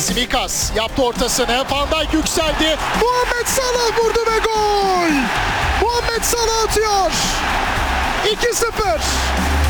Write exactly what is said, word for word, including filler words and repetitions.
Tsimikas yaptı ortasını. Van Dijk yükseldi. Muhammed Salah vurdu ve gol. Muhammed Salah atıyor. iki sıfır.